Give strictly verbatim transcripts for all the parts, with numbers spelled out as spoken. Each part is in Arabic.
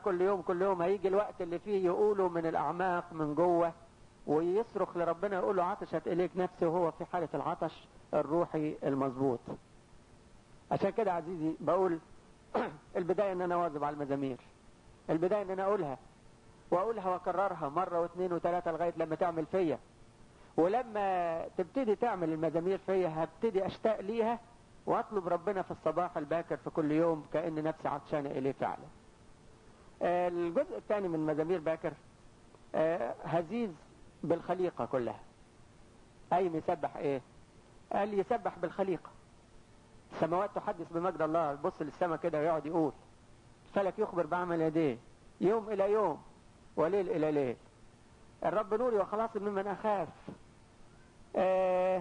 كل يوم كل يوم هيجي الوقت اللي فيه يقوله من الأعماق من جوه ويصرخ لربنا يقول له عطشت إليك نفسي، وهو في حالة العطش الروحي المظبوط. عشان كده عزيزي بقول البداية ان انا واظب على المزامير، البداية ان انا اقولها واقولها واكررها مرة واثنين وثلاثة لغاية لما تعمل فيا، ولما تبتدي تعمل المزامير فيا هبتدي اشتاق ليها واطلب ربنا في الصباح الباكر في كل يوم كأن نفسي عطشانة اليه فعلا. الجزء الثاني من مزامير باكر هزيز بالخليقة كلها. اي يسبح ايه؟ قال يسبح بالخليقة. السماوات تحدث بمجد الله، يبص للسماء كده ويقعد يقول، الفلك يخبر بعمل يديه يوم الى يوم وليل الى ليل. الرب نوري وخلاصي ممن اخاف. آه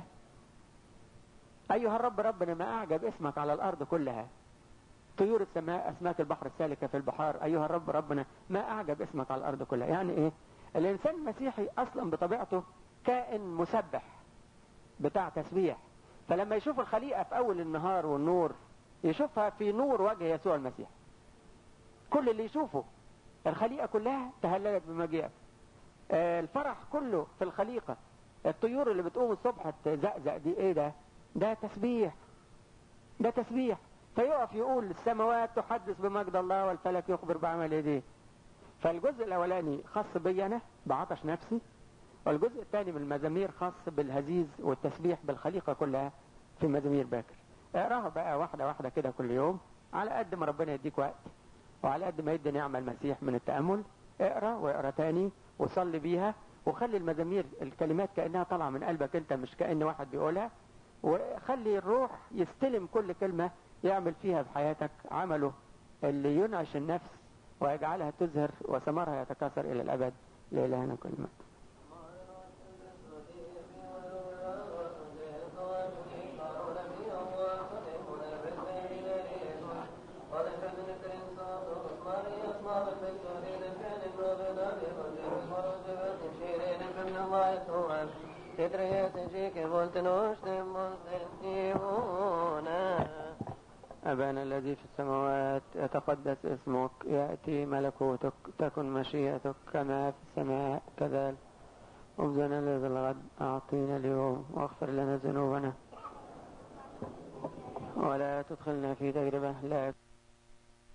ايها الرب ربنا ما اعجب اسمك على الارض كلها، طيور السماء اسماك البحر السالكة في البحار. ايها الرب ربنا ما اعجب اسمك على الارض كلها. يعني ايه؟ الانسان المسيحي اصلا بطبيعته كائن مسبح بتاع تسبيح، فلما يشوف الخليقة في أول النهار والنور يشوفها في نور وجه يسوع المسيح. كل اللي يشوفه الخليقة كلها تهللت بمجيئه. آه الفرح كله في الخليقة. الطيور اللي بتقوم الصبح تزقزق دي ايه ده؟ ده تسبيح، ده تسبيح. فيقف يقول السماوات تحدث بمجد الله والفلك يخبر بعمل يديه. فالجزء الأولاني خاص بي أنا بعطش نفسي، والجزء الثاني من المزامير خاص بالهزيز والتسبيح بالخليقة كلها في مزامير باكر. اقراها بقى واحدة واحدة كده كل يوم على قد ما ربنا يديك وقت وعلى قد ما يدي نعمة المسيح من التأمل. اقرا واقرا تاني وصلي بيها، وخلي المزامير الكلمات كأنها طالعة من قلبك انت مش كأن واحد بيقولها، وخلي الروح يستلم كل كلمة يعمل فيها في حياتك عمله اللي ينعش النفس ويجعلها تزهر وثمرها يتكاثر إلى الأبد. لإلهنا كل مجد. أبانا الذي في السماوات يتقدس اسمك، يأتي ملكوتك، تكن مشيئتك كما في السماء كذلك. خبزنا الذي الغد أعطينا اليوم، واغفر لنا ذنوبنا ولا تدخلنا في تجربة لا